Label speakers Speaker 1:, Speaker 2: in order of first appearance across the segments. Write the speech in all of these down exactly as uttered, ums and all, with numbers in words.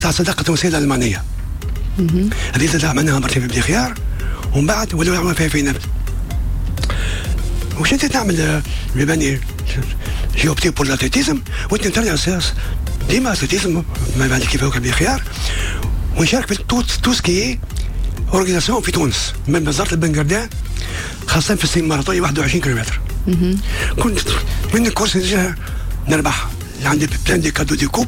Speaker 1: تاع صداقة وسيلة ألمانية. هذه تاع عملناها مرتين في بلي خيار ومن بعد ولاو يعملوا فيها في نبت. وش انت تعمل ببني جيوبتي بور الاتليتيزم وانت ترجع اساس ديما اتليتيزم ما بعد كيف هو بلي خيار ونشارك في تو تو سكي اورغانيزاسيون في تونس من وزارة البنغردان خاصة في السيم ماراطوني واحد وعشرين كيلومتر. كنت من الكورس اللي نربح اللي عندي بلان دي كادو دي كوب.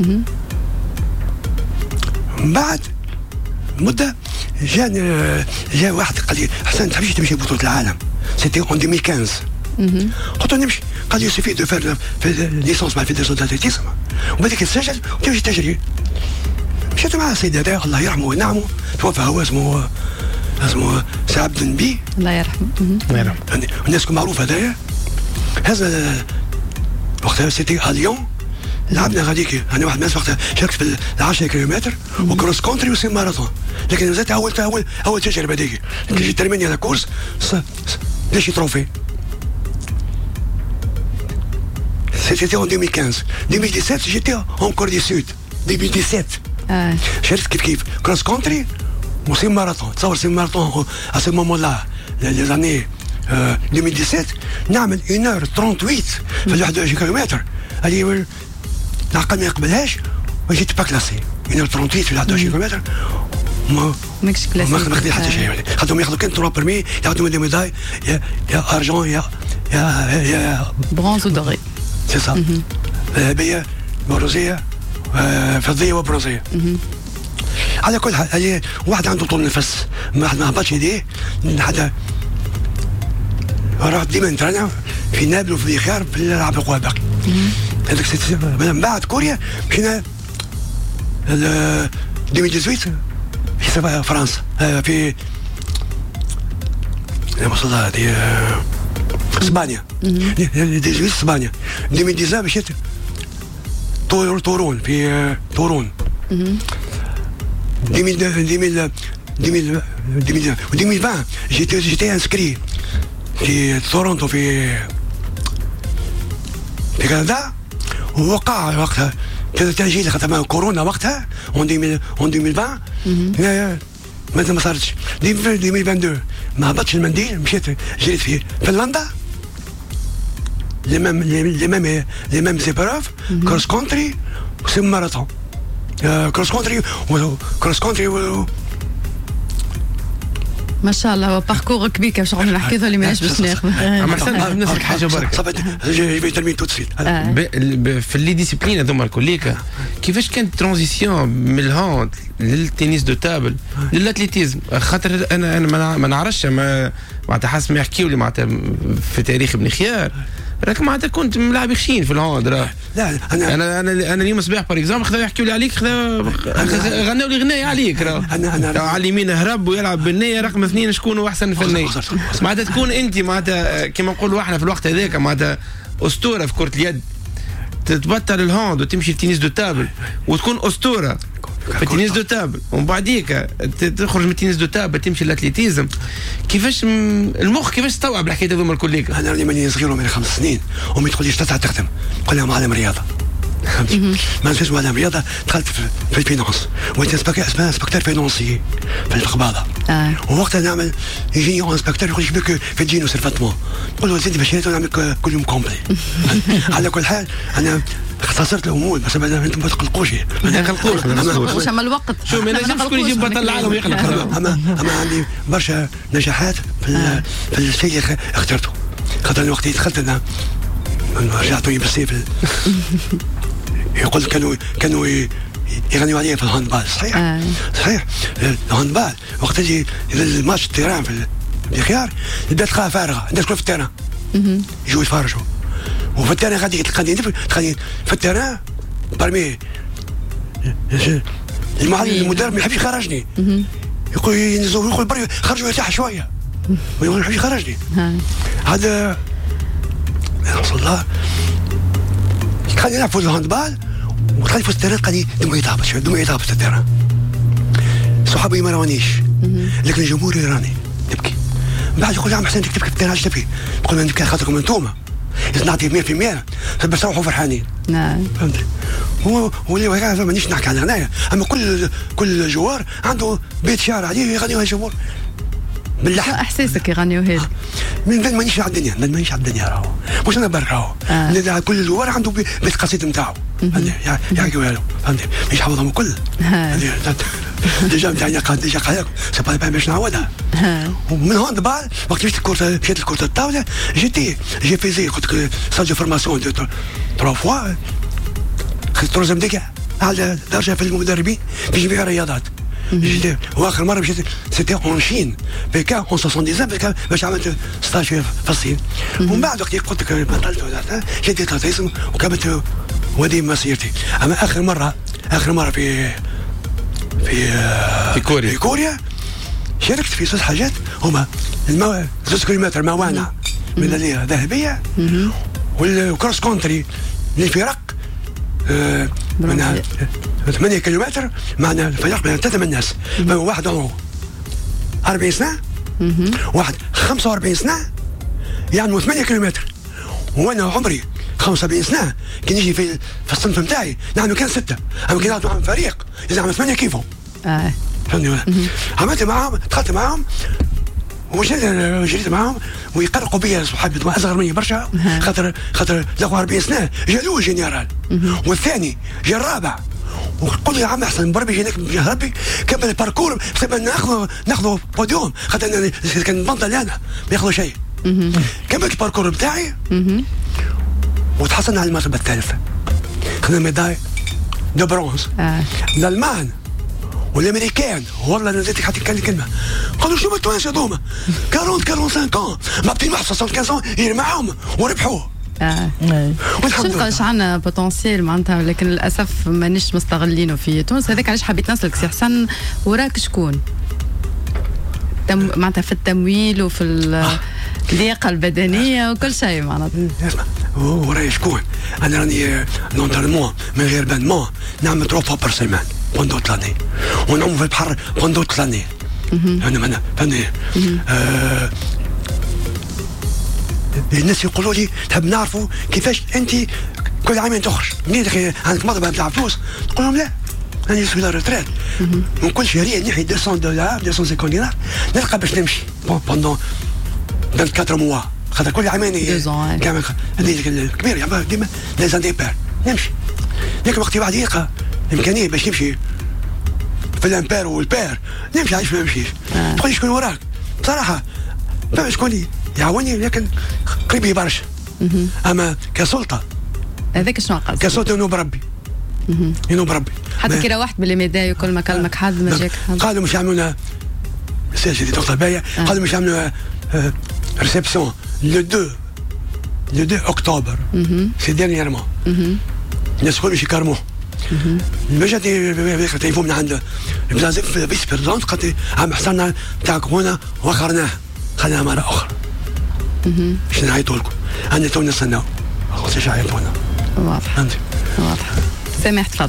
Speaker 1: من بعد مدة جاني جاء واحد قال لي حسن تحبش تمشي بطولة العالم سيتي اون ألفين وخمسة. قلت له نمشي. قال لي يسيفي دو فير ليسونس مع الفيدراسيون داتليتيزم وبعدك تسجل وتمشي تجري. مشيت مع السيد هذا الله يرحمه وينعمه توفى هو اسمه اسمه سعد النبي
Speaker 2: الله يرحمه.
Speaker 1: الله يرحمه. الناس معروف هذايا هذا وقتها سيتي ا ليون لعبنا غاديك انا واحد الناس وقتها شاركت في العشرة كيلومتر وكروس كونتري وسي ماراثون لكن زادت اول اول اول تجربه هذيك كي جيت ترميني على كورس ليش تروفي سيتي اون ألفين وخمسة ألفين وسبعة عشر جيتي اون كور دي سود ألفين وسبعة
Speaker 2: آه.
Speaker 1: شاركت كيف كيف كروس كونتري وسي ماراثون تصور سي ماراثون ا سي مومون لا لي زاني ألفين وسبعة نعمل واحد اور ثمانية وثلاثين في واحد وعشرين كيلومتر هذه العقل ما يقبلهاش وجيت با كلاسي واحد اور ثمانية وثلاثين في واحد وعشرين كيلومتر ما
Speaker 2: ماكش كلاسي
Speaker 1: ما خدي حتى شيء خاطرهم ياخذوا كان تروا برمي ياخذوا دي ميداي يا يا ارجون يا يا يا
Speaker 2: برونز ودوري
Speaker 1: سي سا ذهبيه بروزيه فضيه وبروزيه. على كل حال هي واحد عنده طول نفس ما ما هبطش يديه حتى راح ديما نترنع في نابل وفي خيار في الالعاب القوى باقي. هذاك من بعد كوريا مشينا ألفين وثمانية في فرنسا في وصلنا هذه اسبانيا ألفين وثمانية اسبانيا ألفين وتسعة مشيت تورون في تورون ألفين ألفين ألفين ألفين وعشرين جيت جيتي انسكري في تورونتو في في كندا ووقع وقتها كذا تأجيل خاطر كورونا وقتها اون ألفين وعشرين مازال ما صارتش ألفين واثنين وعشرين ما هبطش المنديل مشيت جريت في فنلندا لي ميم لي ميم لي ميم سيبراف كروس كونتري وسي ماراثون كروس كونتري كروس كونتري
Speaker 2: ما شاء الله هو باركور كبير كيفاش نقعدوا نحكي له اللي ماهيش باش ناخذ.
Speaker 3: اما حسن نسالك حاجه برك
Speaker 1: صافي جاي ترمين تو سيت
Speaker 3: في لي ديسيبلين هذوما الكل كيفاش كانت ترانزيسيون من الهاند للتنس دو تابل للاتليتيزم خاطر انا انا ما نعرفش معناتها حسب ما يحكيوا لي معناتها في تاريخ ابن خيار راك معناتها كنت ملاعب خشين في الهاند راه.
Speaker 1: لا انا
Speaker 3: انا انا انا اليوم صباح باغ اكزومبل خذاو يحكيوا لي عليك خذاو غناو لي غنايه عليك راه.
Speaker 1: انا انا
Speaker 3: على اليمين هرب ويلعب بالنيه رقم اثنين شكون احسن فني معناتها تكون انت معناتها كما نقولوا احنا في الوقت هذاك معناتها اسطوره في كره اليد تتبطل الهاند وتمشي للتنس دو تابل وتكون اسطوره في التنس دو تابل ومن بعديك تخرج من التنس دو تابل تمشي للاتليتيزم. كيفاش المخ كيفاش استوعب الحكايه هذوما الكل؟
Speaker 1: انا راني ماني صغير من خمس سنين امي تقول لي اش تسعى تخدم نقول لها معلم رياضه ما نسيتش معلم رياضه دخلت في الفينانس وانت اسمها انسبكتور فينونسي في القباضه ووقتها نعمل يجيني انسبكتور يقول لي بك في الجينو سيرفاتمون نقول له زيد باش نعمل كل يوم كومبلي. على كل حال انا اختصرت الامور بس انتم ما تقلقوش
Speaker 3: ما تقلقوش
Speaker 2: واش اما الوقت
Speaker 3: شو ما نجمش شكون يجيب بطل العالم ويقلق.
Speaker 1: اما اما عندي برشا نجاحات في في الشيء اللي اخترته خاطر وقت دخلت انا رجعت بالسيف يقول كانوا كانوا يغنيوا عليا في الهاندبال صحيح آه. صحيح الهاندبال وقت يجي الماتش التيران في الخيار بدات تلقاها فارغه الناس كلها في التيران يجوا يتفرجوا وفي التيران غادي تلقاني تلقاني في التيران برمي المعلم المدرب ما يحبش يخرجني يقول ينزلوا يقول بري خرجوا يرتاح شويه ما يحبش يخرجني هذا رسول الله كان يلعب في الهاندبال وتخلي في التيران قال دمي يطابط شويه دمي يطابط في التيران صحابي ما رانيش لكن الجمهور يراني تبكي بعد يقول يا عم حسين تبكي في التيران اش تبكي نقول نبكي خاطركم انتوما نعطي مية بالمية بس تروحوا فرحانين
Speaker 2: نعم
Speaker 1: فهمت هو واللي مانيش نحكي على هنايا، اما كل كل جوار عنده بيت شعر عليه يغنيوها الجمهور باللحن.
Speaker 2: احساسك يغنيوها لي
Speaker 1: من بعد مانيش على الدنيا، من مانيش على الدنيا راهو مش انا برك راهو آه. كل جوار عنده بيت قصيد نتاعو يحكيوها له، فهمتي؟ مش حافظهم الكل ديجا نتاعي قاعد ديجا قاعد سي با باش نعاودها. ومن هون بعد وقت مشيت الكورة مشيت الكورة الطاولة جيتي جي فيزي قلت لك ساج فورماسيون دو تروا فوا خدت تروزيام ديكا على درجة في المدربين في جميع الرياضات. جيت واخر مرة مشيت سيتي اون شين بكا اون سبعة وتسعين باش عملت ستاج في الصين. ومن بعد وقت قلت لك بطلت جيت تلاتيزم وكملت ودي مسيرتي. اما اخر مرة اخر مرة في في
Speaker 3: في كوريا
Speaker 1: في كوريا شاركت في ثلاث حاجات هما المو... زوج كيلومتر موانع ميدالية ذهبية والكروس كونتري للفرق آه من ثمانية كيلومتر معنا الفريق بين ثلاثة من الناس واحد عمره أربعين سنة واحد خمسة وأربعين سنة يعني ثمانية كيلومتر وانا عمري خمسة وسبعين سنة كي نجي في في الصنف نتاعي نحن كان ستة اما كي نعمل فريق لازم نعمل ثمانية كيفهم اه فهمتني. عملت معاهم دخلت معاهم وجريت معاهم ويقرقوا بيا صحابي اصغر مني برشا خاطر خاطر له أربعين سنة جالوه جنرال والثاني جا الرابع وقلت يا عم احسن بربي هناك بجاه ربي كمل الباركور بس ناخذ ناخذ بوديوم خاطر كان بنطل انا ما ياخذوا شيء. كملت الباركور بتاعي وتحصلنا على المرتبة الثالثة خذنا ميداي دو برونز. آه. الألمان والأمريكان والله نزلت حتى كان كلمة قالوا شو التوانسة دوما أربعين أربعين خمسة عشر مابتين واحد خمسة وستين معاهم وربحوه.
Speaker 2: اه شنو قالش عندنا بوتنسيال معناتها لكن للاسف مانيش مستغلينه في تونس. هذاك علاش حبيت نسالك سي حسن وراك شكون تم... معناتها في التمويل وفي اللياقه البدنيه وكل شيء معناتها.
Speaker 1: اسمع ورايا شكون انا راني نونترمون من غير باندمون نعمل تروا فوا بار سيمان بوندو تلاني ونعوم في البحر بوندو تلاني. انا انا فهمني آه الناس يقولوا لي تحب نعرفوا كيفاش انت كل عامين تخرج منين عندك مضربه نتاع فلوس تقول لهم لا انا نسوي لا ريتريت من كل شهريه نحي مئتين دولار مئتين وخمسين دينار نلقى باش نمشي بوندون أربعة موا خاطر كل عامين كامل هذيك الكبير يعمل ديما لازم ديبار نمشي لكن وقت واحد يلقى امكانيه باش يمشي في الامبير والبير نمشي عايش ما نمشيش. تقول لي شكون وراك بصراحه ما شكون يعاوني لكن قريبي برشا. اما كسلطه
Speaker 2: هذاك شنو قصدك؟
Speaker 1: كسلطه ينوب ربي ينوب ربي
Speaker 2: حتى كي روحت بالميداي وكل ما كلمك حد ما جاك حد
Speaker 1: قالوا مش يعملونا سيدي دكتور بايا قالوا مش يعملوا ريسبسيون لو دو لو دو اكتوبر سي ديرنييرمون الناس كلهم يكرموه. باجا تليفون من عند المزازف فيس بريزونت قالت عم حصلنا تاع كورونا واخرناه خلينا مره اخرى باش نعيطوا لكم انا تو نستناو خاطرش عيطونا.
Speaker 2: واضح فهمتي واضح. سامح تفضل.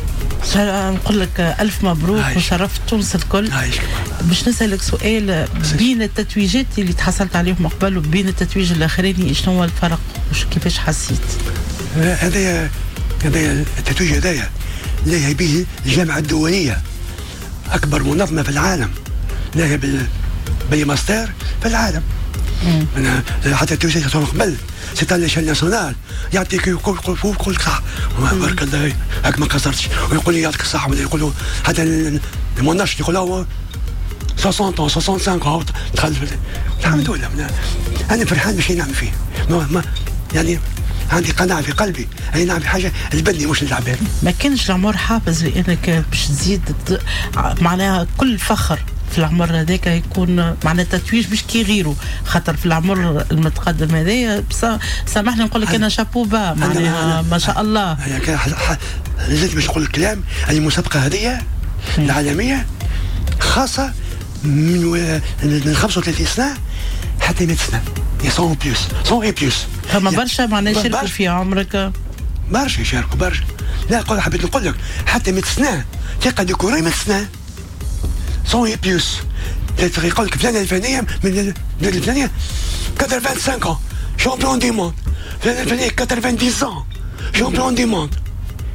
Speaker 4: نقول لك ألف مبروك وشرفت تونس الكل. باش نسألك سؤال بين التتويجات اللي تحصلت عليهم قبل وبين التتويج الأخراني شنو هو الفرق وكيفاش حسيت؟
Speaker 1: هذايا هذايا التتويج هذايا لاهي به الجامعة الدولية أكبر منظمة في العالم لاهي بال بالماستر في العالم. أنا حتى التتويج اللي قبل سيت على ليشيل ناسيونال يعطيك يقول يقول يقول لك صح بارك الله هاك ما كسرتش ويقول لي يعطيك الصحة ولا يقولوا حتى المنشط يقول له ستين أو خمسة وستين عام دخل الحمد لله أنا فرحان باش نعمل فيه ما ما يعني عندي قناعة في قلبي أي نعمل حاجة البني مش العباد.
Speaker 4: ما كانش العمر حافز لأنك باش تزيد معناها كل فخر في العمر هذاك يكون معناها التتويج مش كي غيره خاطر في العمر المتقدم هذايا سامحني نقول لك انا شابو با معناها ما شاء الله.
Speaker 1: لازم باش نقول الكلام المسابقه هذه العالميه خاصه من من خمسة وثلاثين سنه حتى مئة سنه مئة بلس مئة بلس
Speaker 4: فما برشا معناها يشاركوا في عمرك
Speaker 1: برشا يشاركوا برشا. لا قول حبيت نقول لك حتى مئة سنه تلقى ديكوري مئة سنه مئة بلس يقول لك فلان الفلانيه من البلاد الفلانيه خمسة وثمانين عام شامبيون دي موند فلان الفلانيه تسعين عام شامبيون دي موند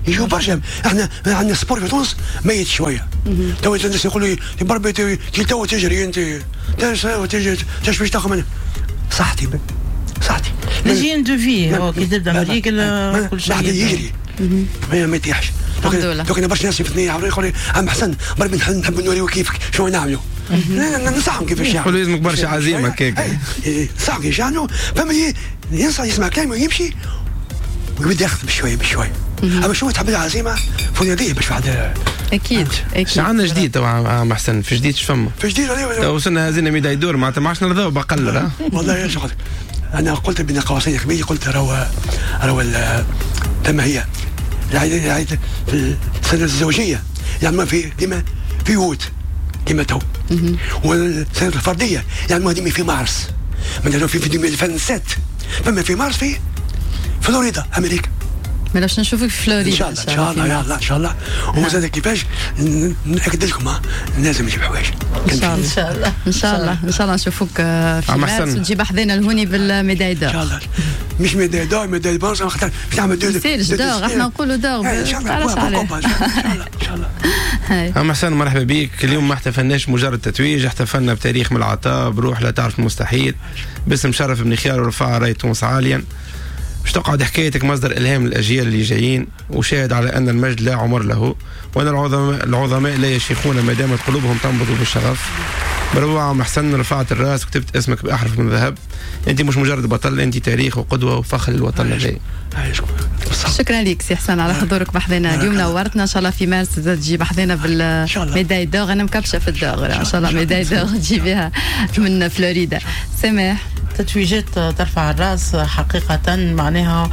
Speaker 1: يجوا برشا. احنا عندنا سبور في تونس ميت شويه. تو الناس يقولوا لي بربي كي تو تجري انت تجي تاش باش تاخذ منه صحتي صحتي
Speaker 4: ليجين دو في هو كي تبدا مريق كل شيء
Speaker 1: بعد يجري ما يطيحش. دوك انا برشا ناس يفتني يقول لي عم حسن بربي نحب نوريو كيفك شنو نعملوا. ننصحهم كيفاش يعملوا.
Speaker 3: يقولوا لازمك برشا عزيمه كيك
Speaker 1: صح كيفاش يعملوا. فما ينصح يسمع كلامه ويمشي ويبدا ياخذ بشويه بشويه. اما شو تحب العزيمه فنياديه باش واحد
Speaker 2: اكيد اكيد.
Speaker 3: شو عندنا جديد تو عم حسن؟ في جديد شو فما؟
Speaker 1: في جديد
Speaker 3: تو وصلنا هزينا ميداي دور معناتها ما عادش نرضاو بقلل.
Speaker 1: والله يا شغل انا قلت بين قوسين كبير قلت راهو راهو تم هي في السنه الزوجيه يعني في ديما في وود كما تو. والسنه الفرديه يعني ديما في مارس مثلا في في ألفين وستة فما في مارس في فلوريدا امريكا.
Speaker 2: ما باش نشوفك في فلوريدا
Speaker 1: ان شاء الله ان شاء الله يا الله ان شاء الله. وزاد كيفاش ناكد لكم لازم نجيب حوايج
Speaker 2: ان شاء الله ان شاء الله ان شاء الله ان شاء الله نشوفوك في مارس وتجيب حذانا الهوني بالميداي دور ان
Speaker 1: شاء الله. مش ميداي دور ميداي بونس خاطر باش نعمل دور
Speaker 2: سيرج دور احنا نقولوا دور
Speaker 1: ان شاء الله ان شاء الله.
Speaker 3: أم حسن مرحبا بك. اليوم ما احتفلناش مجرد تتويج، احتفلنا بتاريخ من العطاء بروح لا تعرف المستحيل باسم شرف بن خيار ورفع راية تونس عاليا. باش تقعد حكايتك مصدر الهام للاجيال اللي جايين وشاهد على ان المجد لا عمر له وان العظماء العظماء لا يشيخون ما دامت قلوبهم تنبض بالشغف. برافو عم حسن، رفعت الراس وكتبت اسمك باحرف من ذهب. انت مش مجرد بطل، انت تاريخ وقدوه وفخر للوطن الجاي.
Speaker 2: شكرا لك سي حسن على حضورك بحذنا اليوم، نورتنا. ان شاء الله في مارس تجي بحذنا بالميداي دور. انا مكبشه في الدور ان شاء الله ميداي دور تجيبها من فلوريدا. سماح
Speaker 4: تتويجات ترفع الراس حقيقة معناها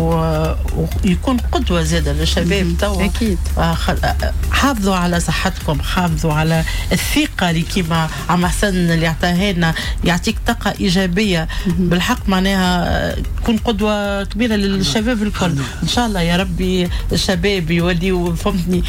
Speaker 4: ويكون قدوة زادة للشباب توا.
Speaker 2: أكيد.
Speaker 4: حافظوا على صحتكم، حافظوا على الثقة اللي كيما عم حسن اللي عطاها لنا يعطيك طاقة إيجابية بالحق، معناها تكون قدوة كبيرة للشباب الكل. إن شاء الله يا ربي الشباب يوليوا فهمتني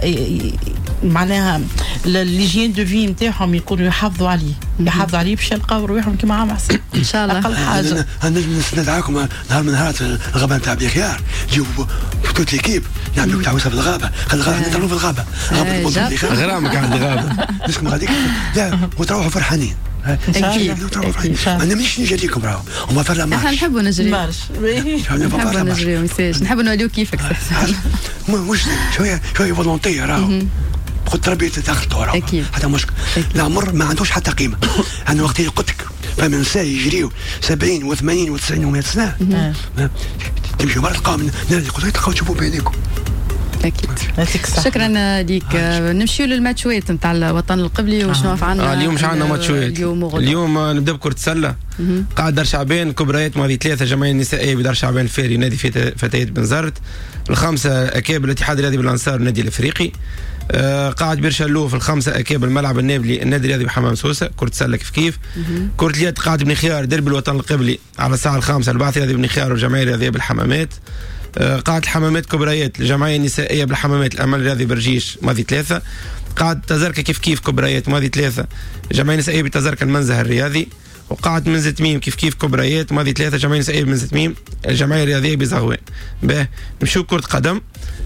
Speaker 4: معناها الليجين دو في نتاعهم يكونوا يحافظوا عليه يحافظوا عليه باش يلقاو روحهم كيما عم حسن
Speaker 2: ان شاء الله.
Speaker 4: اقل حاجه
Speaker 1: انا ندعاكم نهار من نهارات الغابه نتاع بخيار جيو توت ليكيب نعملوا تعويصه في الغابه. خلي الغابه نطلعوا في الغابه غابه
Speaker 3: غرامك عند الغابه
Speaker 1: نسكم غاديك لا وتروحوا فرحانين.
Speaker 2: اكيد
Speaker 1: انا مش نجي لكم راهو وما فرلا مارش.
Speaker 2: احنا نحبوا نجري نحبوا نجري ومساج نحبوا نوليو كيفك
Speaker 1: مش شويه شويه فولونتي راهو قلت ربي تدخلتوا راهو حتى مشكل. العمر ما عندوش حتى قيمه. انا وقت اللي قلت لك فما نساء يجريوا سبعين وثمانين وتسعين ومئة سنه تمشيوا برا تلقاو نادي قلت تلقاو تشوفوا بعينيكم.
Speaker 2: اكيد. شكرا ليك. نمشيو للماتشوات نتاع الوطن القبلي وشنو عندنا.
Speaker 3: آه اليوم مش عندنا ماتشوات. اليوم, اليوم نبدا بكره السله. قاعد دار شعبان كبريات ماضي ثلاثه جمعيه نسائيه بدار شعبان الفاري نادي فتيات بن زرت. الخمسه اكابر الاتحاد الرياضي بالانصار النادي الافريقي. آه قاعد بيرشلو في الخمسه اكابر الملعب النابلي النادي الرياضي بحمام سوسه. كره السله كيف كيف. كره اليد قاعد بن خيار دربي الوطن القبلي على الساعه الخامسه البعث الرياضي بن خيار والجمعيه الرياضيه بالحمامات. آه قاعد الحمامات كبريات الجمعيه النسائيه بالحمامات الامل الرياضي برجيش ماضي ثلاثه. قاعد تزركه كيف كيف كبريات ماضي ثلاثه جمعيه نسائيه بتزركه المنزه الرياضي. وقاعد من زتميم كيف كيف كبريات ماضي ثلاثه جمعيه نسائيه من زتميم الجمعيه الرياضيه بزغوان. باه نمشيو كره قدم.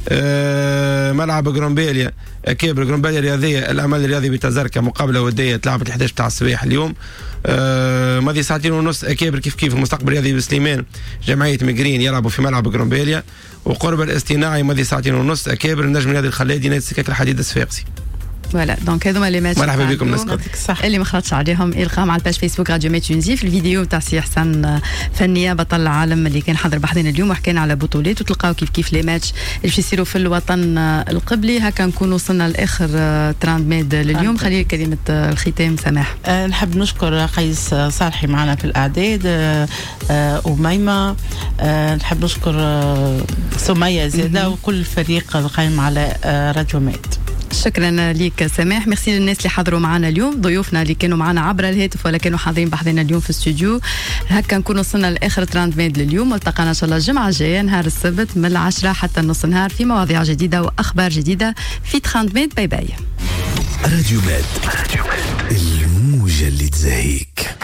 Speaker 3: أه ملعب جرومبيليا كابر جرومبيليا الرياضيه الامل الرياضي بتزركه مقابله وديه تلعبت الحداش تاع الصباح اليوم. أه ماضي ساعتين ونص اكابر كيف كيف المستقبل الرياضي بسليمان جمعيه مجرين يلعبوا في ملعب جرومبيليا. وقرب الاصطناعي ماضي ساعتين ونص اكابر النجم الرياضي الخلادي نادي السكك الحديد الصفاقسي.
Speaker 2: فوالا دونك هذوما لي ماتش.
Speaker 3: مرحبا بكم ناس
Speaker 2: اللي ما خلطش عليهم القاهم على الباج فيسبوك راديو مي تونسي. في الفيديو تاع سي حسن فنيه بطل العالم اللي كان حاضر بحذنا اليوم وحكينا على بطولات وتلقاو كيف كيف لي ماتش اللي باش يصيروا في الوطن القبلي. هكا نكون وصلنا لاخر تراند ميد لليوم. خلي كلمه الختام سماح.
Speaker 4: أه نحب نشكر قيس صالحي معنا في الاعداد أه وميمه. أه نحب نشكر سميه زاده وكل الفريق القائم على راديو ميد.
Speaker 2: شكرا ليك سماح. ميرسي للناس اللي حضروا معنا اليوم، ضيوفنا اللي كانوا معنا عبر الهاتف ولا كانوا حاضرين بحضنا اليوم في الاستوديو. هكا نكون وصلنا لاخر تراند ميد لليوم. التقينا ان شاء الله الجمعه الجايه نهار السبت من العشرة حتى نص النهار في مواضيع جديده واخبار جديده في تراند ميد. باي باي.
Speaker 5: راديو ميد الموجه اللي تزهيك.